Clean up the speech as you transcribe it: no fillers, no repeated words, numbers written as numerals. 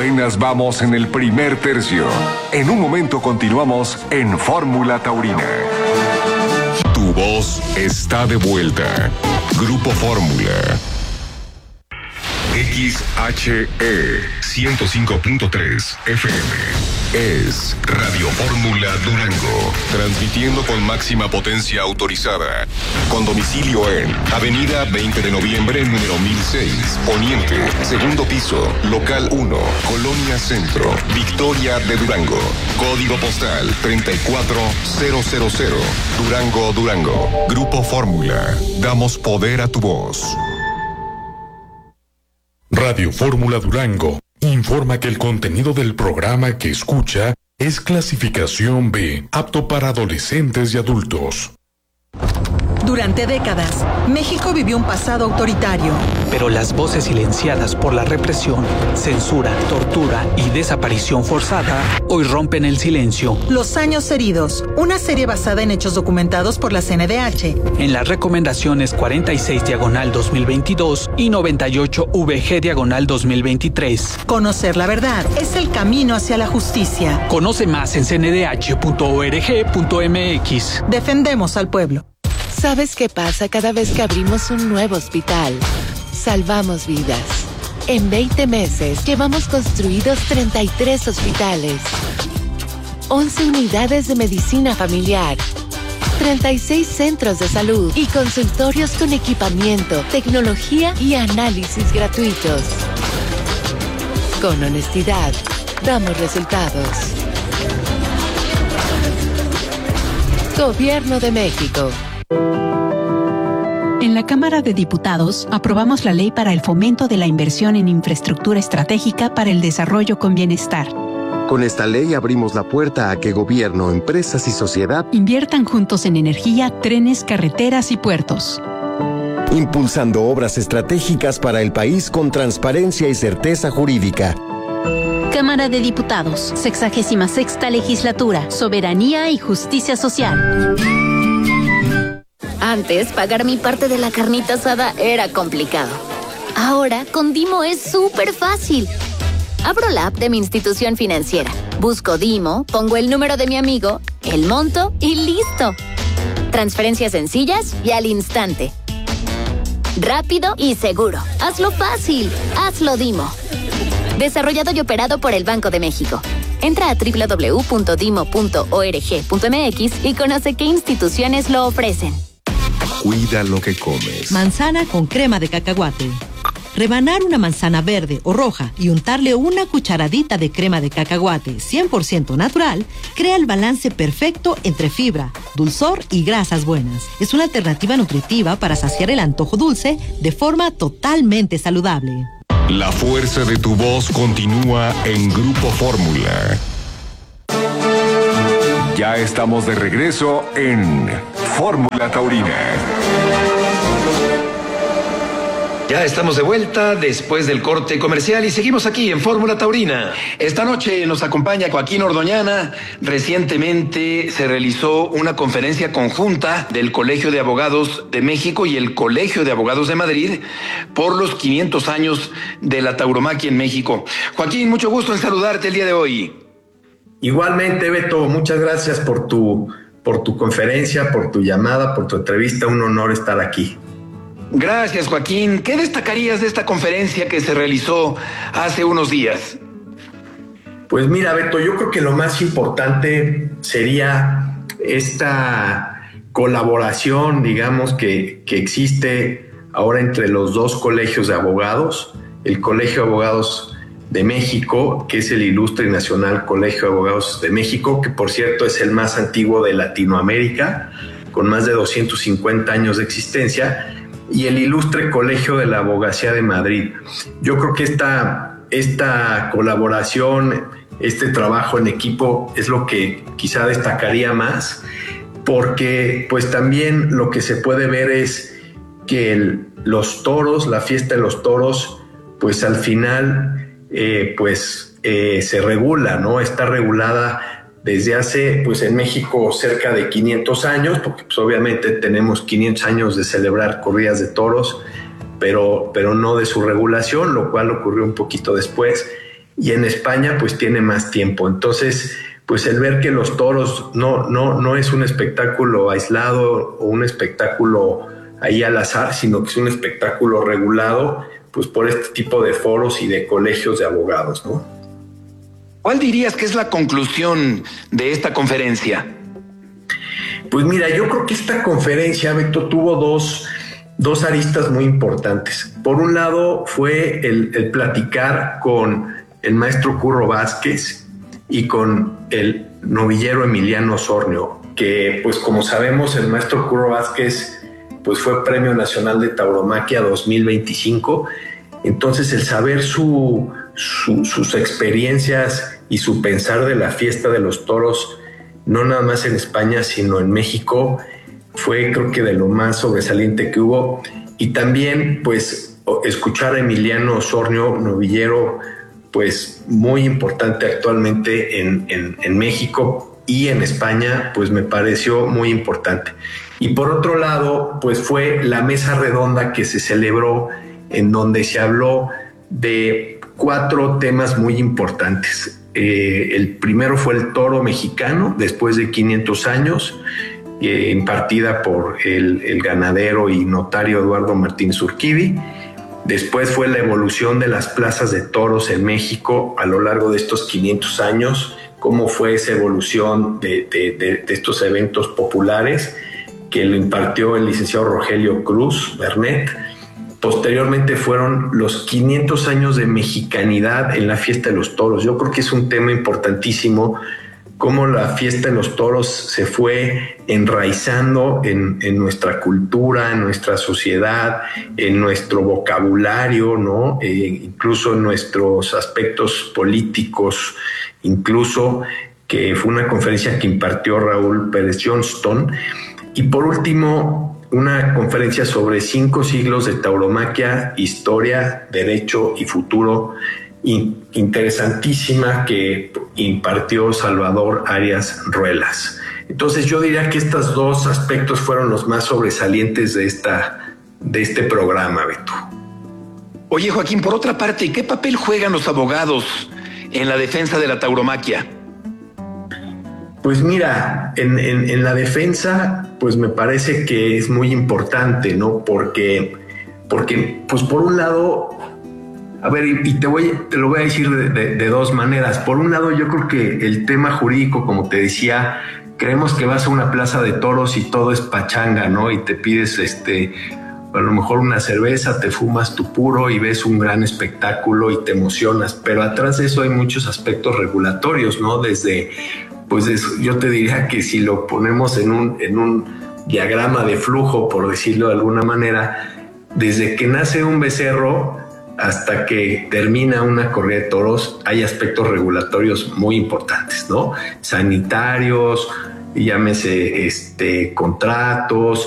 Apenas vamos en el primer tercio. En un momento continuamos en Fórmula Taurina. Tu voz está de vuelta. Grupo Fórmula. XHE 105.3 FM. Es Radio Fórmula Durango, transmitiendo con máxima potencia autorizada, con domicilio en Avenida 20 de Noviembre, número 1006, Poniente, segundo piso, local 1, Colonia Centro, Victoria de Durango, código postal 34000, Durango, Durango. Grupo Fórmula, damos poder a tu voz. Radio Fórmula Durango informa que el contenido del programa que escucha es clasificación B, apto para adolescentes y adultos. Durante décadas, México vivió un pasado autoritario. Pero las voces silenciadas por la represión, censura, tortura y desaparición forzada hoy rompen el silencio. Los años heridos, una serie basada en hechos documentados por la CNDH. En las recomendaciones 46/2022 y 98/VG/2023. Conocer la verdad es el camino hacia la justicia. Conoce más en cndh.org.mx. Defendemos al pueblo. ¿Sabes qué pasa cada vez que abrimos un nuevo hospital? Salvamos vidas. En 20 meses llevamos construidos 33 hospitales, 11 unidades de medicina familiar, 36 centros de salud y consultorios con equipamiento, tecnología y análisis gratuitos. Con honestidad, damos resultados. Gobierno de México. En la Cámara de Diputados aprobamos la ley para el fomento de la inversión en infraestructura estratégica para el desarrollo con bienestar. Con esta ley abrimos la puerta a que gobierno, empresas y sociedad inviertan juntos en energía, trenes, carreteras y puertos. Impulsando obras estratégicas para el país con transparencia y certeza jurídica. Cámara de Diputados, 66ª Legislatura, Soberanía y Justicia Social. Antes, pagar mi parte de la carnita asada era complicado. Ahora, con Dimo es súper fácil. Abro la app de mi institución financiera, busco Dimo, pongo el número de mi amigo, el monto y ¡listo! Transferencias sencillas y al instante. Rápido y seguro. Hazlo fácil. Hazlo Dimo. Desarrollado y operado por el Banco de México. Entra a www.dimo.org.mx y conoce qué instituciones lo ofrecen. Cuida lo que comes. Manzana con crema de cacahuate. Rebanar una manzana verde o roja y untarle una cucharadita de crema de cacahuate 100% natural crea el balance perfecto entre fibra, dulzor y grasas buenas. Es una alternativa nutritiva para saciar el antojo dulce de forma totalmente saludable. La fuerza de tu voz continúa en Grupo Fórmula. Ya estamos de regreso en Fórmula Taurina. Ya estamos de vuelta después del corte comercial y seguimos aquí en Fórmula Taurina. Esta noche nos acompaña Joaquín Ordoñana. Recientemente se realizó una conferencia conjunta del Colegio de Abogados de México y el Colegio de Abogados de Madrid por los 500 años de la tauromaquia en México. Joaquín, mucho gusto en saludarte el día de hoy. Igualmente, Beto, muchas gracias por tu conferencia, por tu llamada, por tu entrevista. Un honor estar aquí. Gracias, Joaquín. ¿Qué destacarías de esta conferencia que se realizó hace unos días? Pues mira, Beto, yo creo que lo más importante sería esta colaboración, digamos, que existe ahora entre los dos colegios de abogados, el Colegio de Abogados de México, que es el Ilustre y Nacional Colegio de Abogados de México, que por cierto es el más antiguo de Latinoamérica, con más de 250 años de existencia, y el Ilustre Colegio de la Abogacía de Madrid. Yo creo que esta colaboración, este trabajo en equipo es lo que quizá destacaría más, porque pues también lo que se puede ver es que los toros, la fiesta de los toros, pues al final se regula, ¿no? Está regulada desde hace, pues en México, cerca de 500 años, porque pues obviamente tenemos 500 años de celebrar corridas de toros, pero no de su regulación, lo cual ocurrió un poquito después. y en España pues tiene más tiempo. Entonces, pues el ver que los toros no es un espectáculo aislado o un espectáculo ahí al azar, sino que es un espectáculo regulado, pues por este tipo de foros y de colegios de abogados, ¿no? ¿Cuál dirías que es la conclusión de esta conferencia? Pues mira, yo creo que esta conferencia, Beto, tuvo dos aristas muy importantes. Por un lado fue el platicar con el maestro Curro Vázquez y con el novillero Emiliano Osornio, que pues como sabemos el maestro Curro Vázquez pues fue Premio Nacional de Tauromaquia 2025. Entonces el saber sus experiencias y su pensar de la fiesta de los toros, no nada más en España, sino en México, fue creo que de lo más sobresaliente que hubo. Y también pues escuchar a Emiliano Osornio, novillero pues muy importante actualmente en México y en España, pues me pareció muy importante. Y por otro lado, pues fue la mesa redonda que se celebró en donde se habló de 4 temas muy importantes. El primero fue el toro mexicano después de 500 años, impartida por el ganadero y notario Eduardo Martínez Urquidi. Después fue la evolución de las plazas de toros en México a lo largo de estos 500 años, cómo fue esa evolución de estos eventos populares, que lo impartió el licenciado Rogelio Cruz Bernet. Posteriormente fueron los 500 años de mexicanidad en la fiesta de los toros. Yo creo que es un tema importantísimo, cómo la fiesta de los toros se fue enraizando en nuestra cultura, en nuestra sociedad, en nuestro vocabulario, ¿no? Incluso en nuestros aspectos políticos, incluso que fue una conferencia que impartió Raúl Pérez Johnston. Y por último, una conferencia sobre 5 siglos de tauromaquia, historia, derecho y futuro, interesantísima, que impartió Salvador Arias Ruelas. Entonces yo diría que estos 2 aspectos fueron los más sobresalientes de este programa, Beto. Oye, Joaquín, por otra parte, ¿qué papel juegan los abogados en la defensa de la tauromaquia? Pues mira, en la defensa, pues me parece que es muy importante, ¿no? Porque pues por un lado, a ver, y te lo voy a decir de 2 maneras. Por un lado, yo creo que el tema jurídico, como te decía, creemos que vas a una plaza de toros y todo es pachanga, ¿no? Y te pides a lo mejor una cerveza, te fumas tu puro y ves un gran espectáculo y te emocionas. Pero atrás de eso hay muchos aspectos regulatorios, ¿no? Pues yo te diría que si lo ponemos en un diagrama de flujo, por decirlo de alguna manera, desde que nace un becerro hasta que termina una corrida de toros, hay aspectos regulatorios muy importantes, ¿no? Sanitarios, llámese contratos,